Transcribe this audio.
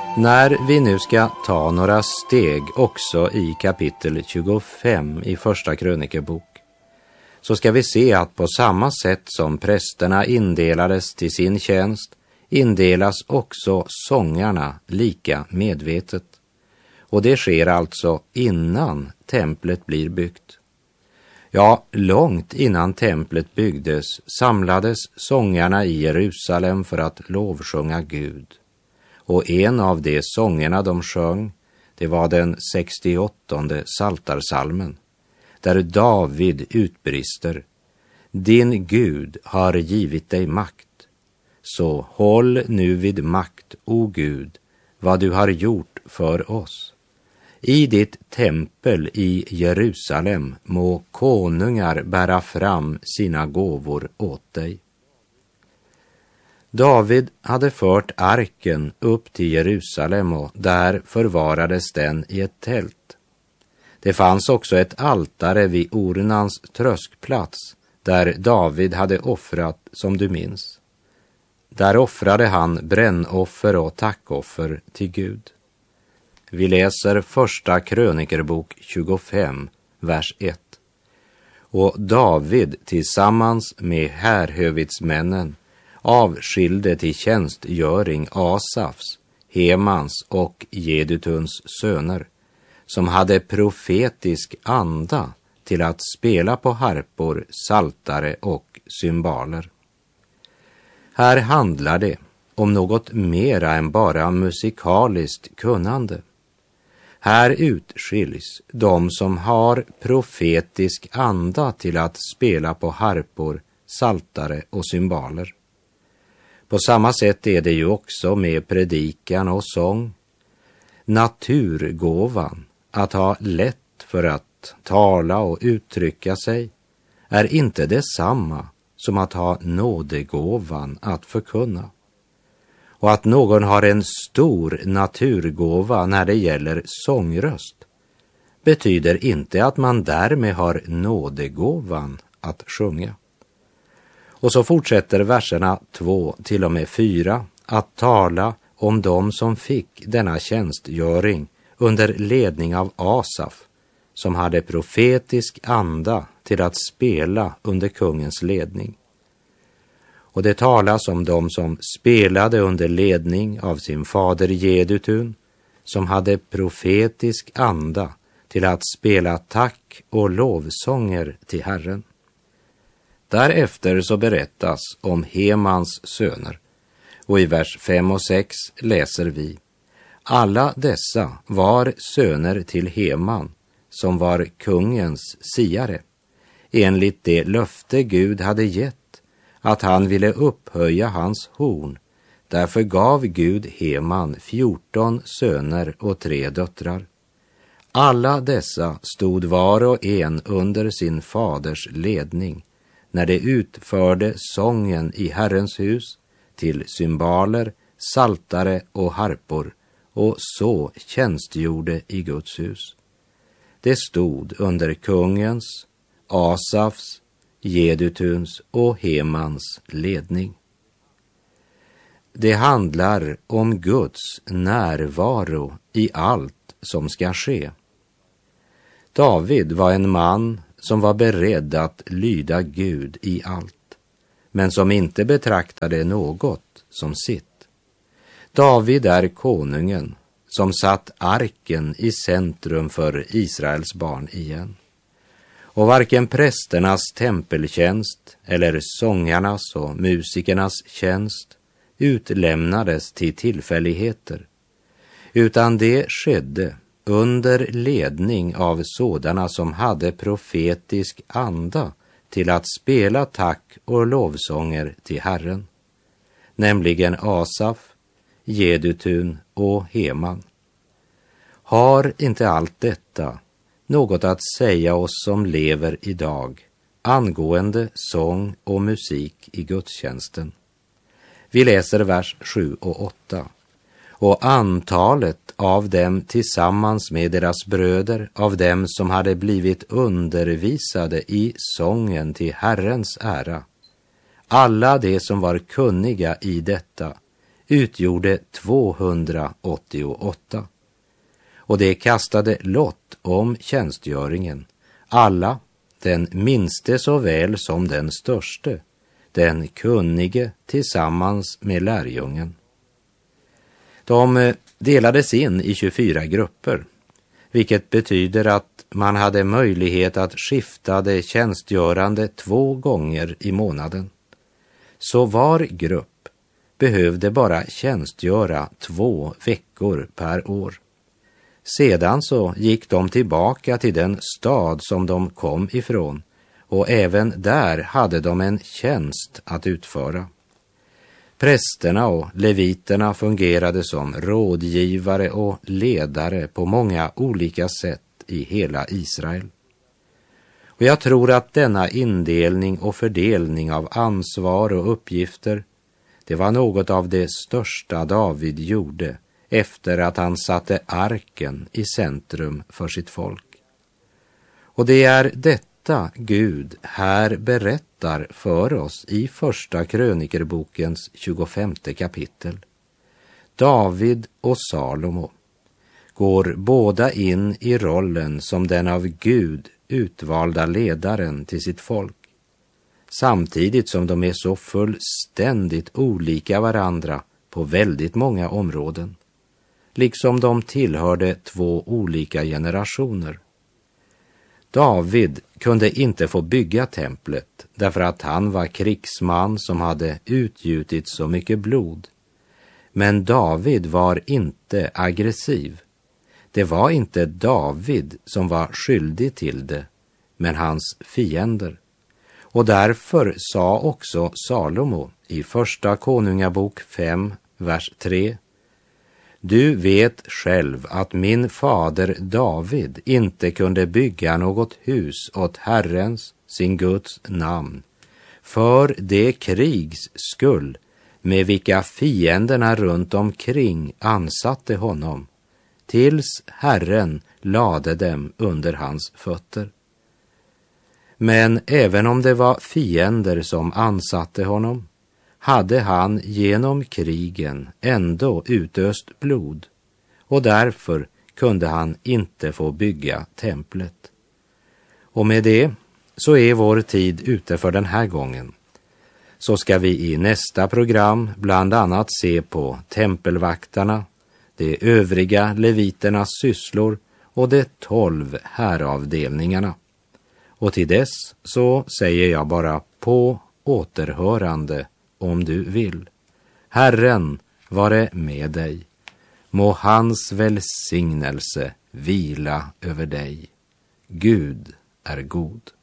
När vi nu ska ta några steg också i kapitel 25 i första krönikebok, så ska vi se att på samma sätt som prästerna indelades till sin tjänst indelas också sångarna lika medvetet. Och det sker alltså innan templet blir byggt. Ja, långt innan templet byggdes samlades sångarna i Jerusalem för att lovsjunga Gud. Och en av de sångerna de sjöng, det var den 68:e psaltarpsalmen, där David utbrister: Din Gud har givit dig makt, så håll nu vid makt, o Gud, vad du har gjort för oss. I ditt tempel i Jerusalem må konungar bära fram sina gåvor åt dig. David hade fört arken upp till Jerusalem och där förvarades den i ett tält. Det fanns också ett altare vid Ornans tröskplats där David hade offrat, som du minns. Där offrade han brännoffer och tackoffer till Gud. Vi läser första krönikerbok 25, vers 1. Och David tillsammans med härhövitsmännen avskilde till tjänstgöring Asafs, Hemans och Jedutuns söner, som hade profetisk anda till att spela på harpor, saltare och cymbaler. Här handlar det om något mera än bara musikaliskt kunnande. Här utskiljs de som har profetisk anda till att spela på harpor, saltare och cymbaler. På samma sätt är det ju också med predikan och sång. Naturgåvan, att ha lätt för att tala och uttrycka sig, är inte detsamma som att ha nådegåvan att förkunna. Och att någon har en stor naturgåva när det gäller sångröst betyder inte att man därmed har nådegåvan att sjunga. Och så fortsätter verserna 2 till och med 4 att tala om dem som fick denna tjänstgöring under ledning av Asaf, som hade profetisk anda till att spela under kungens ledning. Och det talas om dem som spelade under ledning av sin fader Jedutun, som hade profetisk anda till att spela tack och lovsånger till Herren. Därefter så berättas om Hemans söner, och i vers 5 och 6 läser vi: alla dessa var söner till Heman, som var kungens siare, enligt det löfte Gud hade gett, att han ville upphöja hans horn. Därför gav Gud Heman 14 söner och 3 döttrar. Alla dessa stod var och en under sin faders ledning, när de utförde sången i Herrens hus till cymbaler, saltare och harpor, och så tjänstgjorde i Guds hus. Det stod under kungens, Asafs, Jedutuns och Hemans ledning. Det handlar om Guds närvaro i allt som ska ske. David var en man som var beredd att lyda Gud i allt, men som inte betraktade något som sitt. David är konungen som satt arken i centrum för Israels barn igen. Och varken prästernas tempeltjänst eller sångarnas och musikernas tjänst utlämnades till tillfälligheter, utan det skedde under ledning av sådana som hade profetisk anda till att spela tack och lovsånger till Herren, nämligen Asaf, Jedutun och Heman. Har inte allt detta något att säga oss som lever idag angående sång och musik i gudstjänsten? Vi läser vers 7 och 8. Och antalet av dem tillsammans med deras bröder, av dem som hade blivit undervisade i sången till Herrens ära, alla de som var kunniga i detta, utgjorde 288. Och det kastade lott om tjänstgöringen. Alla, den minste såväl som den störste, den kunnige tillsammans med lärjungen. De delades in i 24 grupper, vilket betyder att man hade möjlighet att skifta det tjänstgörande 2 gånger i månaden. Så var grupp behövde bara tjänstgöra 2 veckor per år. Sedan så gick de tillbaka till den stad som de kom ifrån, och även där hade de en tjänst att utföra. Prästerna och leviterna fungerade som rådgivare och ledare på många olika sätt i hela Israel. Och jag tror att denna indelning och fördelning av ansvar och uppgifter, det var något av det största David gjorde efter att han satte arken i centrum för sitt folk. Och det är detta Gud här berättar för oss i första krönikerbokens 25 kapitel. David och Salomo går båda in i rollen som den av Gud utvalda ledaren till sitt folk, samtidigt som de är så fullständigt olika varandra på väldigt många områden, liksom de tillhörde 2 olika generationer. David kunde inte få bygga templet därför att han var krigsman som hade utgjutit så mycket blod. Men David var inte aggressiv. Det var inte David som var skyldig till det, men hans fiender. Och därför sa också Salomo i första konungabok 5, vers 3: Du vet själv att min fader David inte kunde bygga något hus åt Herrens, sin Guds namn, för det krigs skull med vilka fienderna runt omkring ansatte honom, tills Herren lade dem under hans fötter. Men även om det var fiender som ansatte honom, hade han genom krigen ändå utöst blod, och därför kunde han inte få bygga templet. Och med det så är vår tid ute för den här gången. Så ska vi i nästa program bland annat se på tempelvaktarna, de övriga leviternas sysslor och de 12 häravdelningarna. Och till dess så säger jag bara på återhörande om du vill. Herren vare med dig. Må hans välsignelse vila över dig. Gud är god.